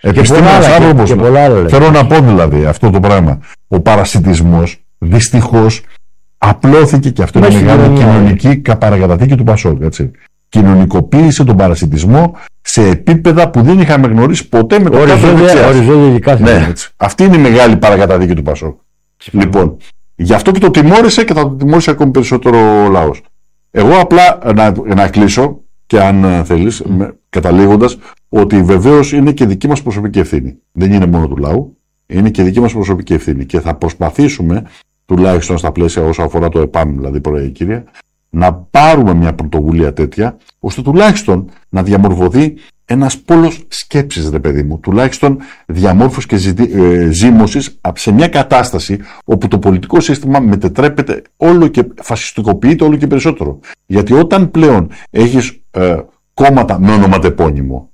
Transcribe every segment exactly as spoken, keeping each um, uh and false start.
επιστήμονας άνθρωπος. Θέλω να πω δηλαδή αυτό το πράγμα. Ο παρασιτισμός δυστυχώς απλώθηκε, και αυτό είναι μεγάλη κοινωνική παρακαταθήκη του Πασόκ. Έτσι. Κοινωνικοποίησε τον παρασιτισμό σε επίπεδα που δεν είχαμε γνωρίσει ποτέ με το κάτω δεξιάς. Ναι, αυτή είναι η μεγάλη παρακαταθήκη του Πασόκ. Λοιπόν, γι' αυτό και το τιμώρησε, και θα το τιμώρησε ακόμη περισσότερο ο λαός. Εγώ απλά να, να κλείσω, και αν θέλεις, mm. καταλήγοντας, ότι βεβαίως είναι και δική μας προσωπική ευθύνη. Δεν είναι μόνο του λαού, είναι και δική μας προσωπική ευθύνη. Και θα προσπαθήσουμε, τουλάχιστον στα πλαίσια όσο αφορά το ΕΠΑΜ, δηλαδή πρωί κυρία, να πάρουμε μια πρωτοβουλία τέτοια, ώστε τουλάχιστον να διαμορφωθεί ένας πόλος σκέψης, ρε παιδί μου, τουλάχιστον διαμόρφωσης και ζητη, ε, ζήμωσης σε μια κατάσταση όπου το πολιτικό σύστημα μετετρέπεται όλο και φασιστικοποιείται όλο και περισσότερο. Γιατί όταν πλέον έχεις ε, κόμματα με ονοματεπώνυμο,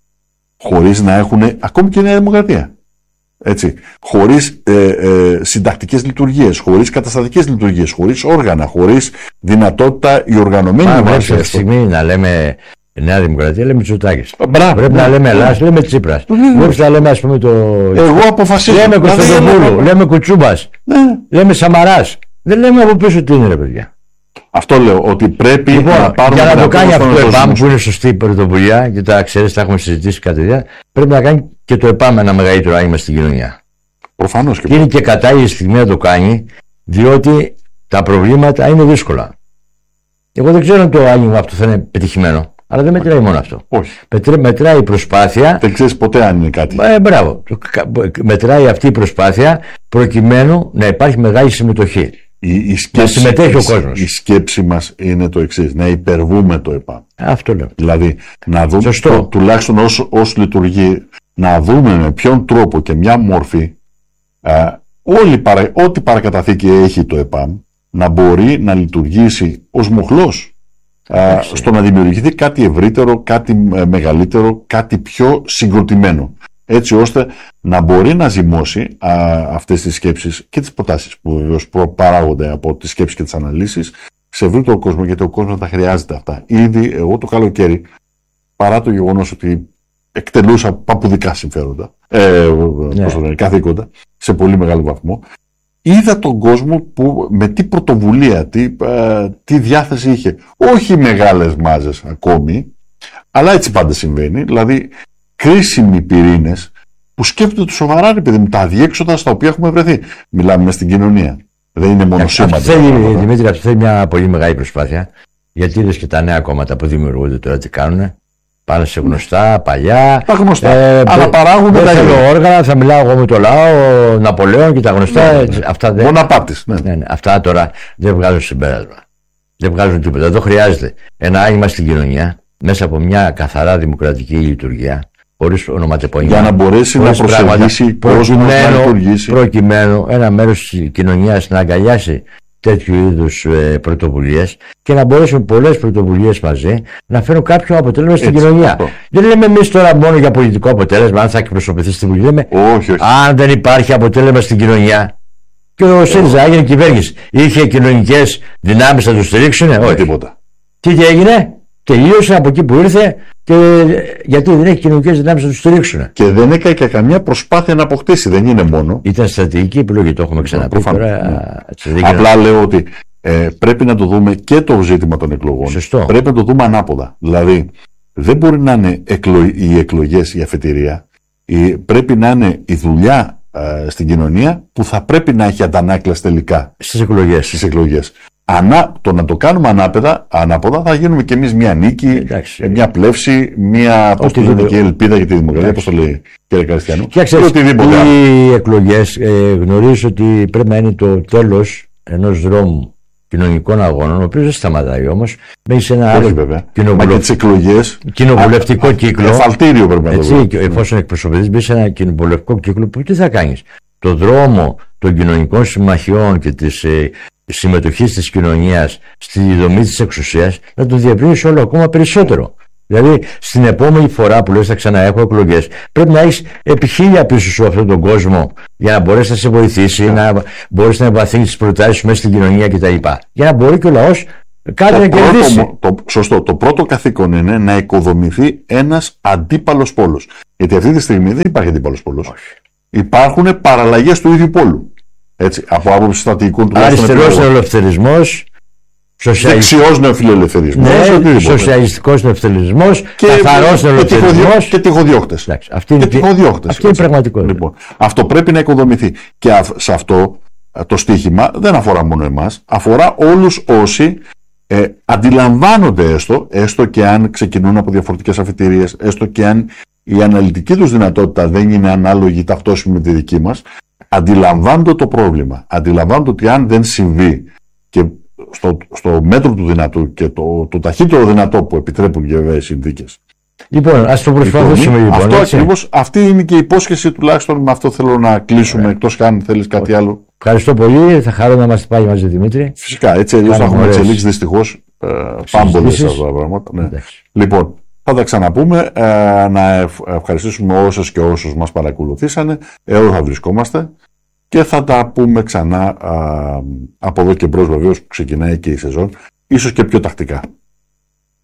χωρίς να έχουν, ακόμη και η Νέα Δημοκρατία, έτσι, χωρίς ε, ε, συντακτικές λειτουργίες, χωρίς καταστατικές λειτουργίες, χωρίς όργανα, χωρίς δυνατότητα η οργανωμένη βάση. Πρέπει αυτή τη στιγμή να λέμε Νέα Δημοκρατία, λέμε Μητσοτάκης. Πρέπει να λέμε Ελλάς, λέμε Τσίπρας. Πρέπει να λέμε, ας πούμε, το. Εγώ αποφασίζω. Λέμε Κωνσταντοπούλου, λέμε Κουτσούμπας, ναι. λέμε Σαμαράς. Δεν λέμε από πίσω τι είναι, ρε παιδιά. Αυτό λέω, ότι πρέπει λοιπόν, να πάρουμε. Για να το κάνει αυτό το ΕΠΑΜ, που είναι σωστή η πρωτοβουλία, και τα ξέρεις, τα έχουμε συζητήσει κατά τη διάρκεια, πρέπει να κάνει και το ΕΠΑΜ ένα μεγαλύτερο άνοιγμα στην κοινωνία. Προφανώς και. Και είναι και κατάλληλη στιγμή να το κάνει, διότι τα προβλήματα είναι δύσκολα. Εγώ δεν ξέρω αν το άνοιγμα αυτό θα είναι πετυχημένο. Αλλά δεν μετράει μόνο αυτό. Όχι. Μετρά, μετράει η προσπάθεια. Δεν ξέρεις ποτέ αν είναι κάτι. Ε, μπράβο. Μετράει αυτή η προσπάθεια προκειμένου να υπάρχει μεγάλη συμμετοχή. Η, η σκέψη, να συμμετέχει ο κόσμος. Η σκέψη μας είναι το εξής. Να υπερβούμε το ΕΠΑΜ. Αυτό λέω. Δηλαδή να δούμε το, τουλάχιστον όσο, όσο λειτουργεί, να δούμε με ποιον τρόπο και μια μόρφη α, όλη παρα, ό,τι παρακαταθήκη έχει το ΕΠΑΜ να μπορεί να λειτουργήσει ως μοχλός. Uh, στο να δημιουργηθεί κάτι ευρύτερο, κάτι ε, μεγαλύτερο, κάτι πιο συγκροτημένο, έτσι ώστε να μπορεί να ζυμώσει α, αυτές τις σκέψεις και τις προτάσεις που βεβαίως παράγονται από τις σκέψεις και τις αναλύσεις σε ευρύτερο κόσμο, γιατί ο κόσμος τα χρειάζεται αυτά. Ήδη εγώ το καλοκαίρι, παρά το γεγονός ότι εκτελούσα παπουδικά συμφέροντα, ε, yeah. καθήκοντα, σε πολύ μεγάλο βαθμό, είδα τον κόσμο που με τι πρωτοβουλία, τι, ε, τι διάθεση είχε. Όχι μεγάλες μάζες ακόμη, αλλά έτσι πάντα συμβαίνει. Δηλαδή, κρίσιμοι πυρήνες που σκέφτονται σοβαρά, επειδή με τα αδιέξοδα στα οποία έχουμε βρεθεί. Μιλάμε μες στην κοινωνία. Δεν είναι μόνο σήματα. Θέλει, Δημήτρη, αυτό θέλει μια πολύ μεγάλη προσπάθεια. Γιατί είδες και τα νέα κόμματα που δημιουργούνται τώρα τι κάνουνε. Πάνε σε γνωστά, παλιά. Τα γνωστά. Ε, αλλά παράγουν δεν θέλω όργανα, θα μιλάω εγώ με το λαό, ο Ναπολέον και τα γνωστά. Ναι, ναι. Αυτά δεν. Μοναπάτης. Ναι. Ναι, ναι. Αυτά τώρα δεν βγάζουν συμπέρασμα. Δεν βγάζουν τίποτα. Εδώ χρειάζεται ένα άνοιγμα στην κοινωνία μέσα από μια καθαρά δημοκρατική λειτουργία, χωρίς ονοματεπώνυμα. Για να μπορέσει να προσεγγίσει προκειμένου, να λειτουργήσει. Προκειμένου ένα μέρος της κοινωνίας να αγκαλιάσει τέτοιου είδους ε, πρωτοβουλίες και να μπορέσουμε πολλές πρωτοβουλίες μαζί να φέρουν κάποιο αποτέλεσμα στην Έτσι, κοινωνία. Αυτό. Δεν λέμε εμείς τώρα μόνο για πολιτικό αποτέλεσμα, αν θα εκπροσωπηθεί στη Βουλή. Λέμε όχι, όχι. αν δεν υπάρχει αποτέλεσμα στην κοινωνία. Και ο ΣΥΡΙΖΑ έγινε κυβέρνηση. Είχε κοινωνικές δυνάμεις να το στηρίξουν. Όχι. Τίποτα. Τι έγινε, τελείωσε από εκεί που ήρθε. Και γιατί δεν έχει κοινωνικές δυνάμεις να του στηρίξουν. Και δεν έκανε και καμιά προσπάθεια να αποκτήσει, δεν είναι μόνο. Ήταν στρατηγική επιλογή, το έχουμε ξαναπεί. Τώρα, ναι. Απλά λέω ότι ε, πρέπει να το δούμε και το ζήτημα των εκλογών. Σωστό. Πρέπει να το δούμε ανάποδα. Δηλαδή, δεν μπορεί να είναι εκλο... οι εκλογές η αφετηρία. Η... Πρέπει να είναι η δουλειά ε, στην κοινωνία που θα πρέπει να έχει αντανάκλαση τελικά στις εκλογές. Στις εκλογές. Ανά, το να το κάνουμε ανάπεδα, ανάποδα θα γίνουμε κι εμείς μια νίκη, εντάξει, μια πλεύση, μια αποστολική ελπίδα για τη δημοκρατία, όπως το λέει κύριε Καριστιανού. Κοιτάξτε, οι εκλογές ε, γνωρίζω ότι πρέπει να είναι το τέλος ενός δρόμου κοινωνικών αγώνων, ο οποίος δεν σταματάει όμως, μέσα σε ένα άλλο κοινοβουλευτικό κύκλο. Εφαλτήριο πρέπει να το έτσι, εφόσον εκπροσωπηθείς, μέσα σε ένα κοινοβουλευτικό κύκλο που τι θα κάνεις. Το δρόμο των κοινωνικών συμμαχιών και της ε, συμμετοχής της κοινωνίας στη δομή της εξουσίας να το διευρύνεις όλο ακόμα περισσότερο. Δηλαδή στην επόμενη φορά που λες θα ξαναέχω εκλογές, πρέπει να έχεις επί χίλια πίσω σου αυτόν τον κόσμο για να μπορέσει να σε βοηθήσει, yeah. να μπορέσει να εμβαθύνει τις προτάσεις σου μέσα στην κοινωνία κτλ. Για να μπορεί και ο λαός Κάτι να κερδίσει. Το, σωστό. Το πρώτο καθήκον είναι να οικοδομηθεί ένας αντίπαλος πόλος. Γιατί αυτή τη στιγμή δεν υπάρχει αντίπαλος πόλος. Υπάρχουν παραλλαγές του ίδιου πόλου. Έτσι, από άποψη στρατηγικών του. Αριστερός νεοελευθερισμός. Δεξιός νεοφιλελευθερισμός. Ναι, σοσιαλιστικός νεοφιλελευθερισμός. Καθαρός νεοφιλελευθερισμός. Και τυχοδιώκτες. Αυτή είναι, και αυτή είναι η πραγματικότητα. Λοιπόν, αυτό πρέπει να οικοδομηθεί. Και σε αυτό το στίχημα δεν αφορά μόνο εμάς. Αφορά όλους όσοι ε, αντιλαμβάνονται έστω, έστω και αν ξεκινούν από διαφορετικές αφετηρίες, έστω και αν η αναλυτική τους δυνατότητα δεν είναι ανάλογη ταυτόσιμη με τη δική μας, αντιλαμβάνονται το πρόβλημα. Αντιλαμβάνονται ότι αν δεν συμβεί και στο, στο μέτρο του δυνατού και το, το ταχύτερο δυνατό που επιτρέπουν και βέβαια οι συνθήκες. Λοιπόν, ας το προσπαθήσουμε λοιπόν. Αυτό ακριβώς, αυτή είναι και η υπόσχεση, τουλάχιστον με αυτό θέλω να κλείσουμε. Ωραία. Εκτός αν θέλεις κάτι okay. άλλο. Ευχαριστώ πολύ. Θα χαρώ να είμαστε πάλι μαζί, Δημήτρη. Φυσικά, έτσι αλλιώς θα έχουμε εξελίξει δυστυχώς ε, πάμπολες αυτά τα πράγματα. Ναι. Λοιπόν, θα τα ξαναπούμε. Ε, να ευχαριστήσουμε όσες και όσους μας παρακολουθήσανε. Εδώ θα βρισκόμαστε. Και θα τα πούμε ξανά α, από εδώ και μπρος, βεβαίως που ξεκινάει και η σεζόν, ίσως και πιο τακτικά.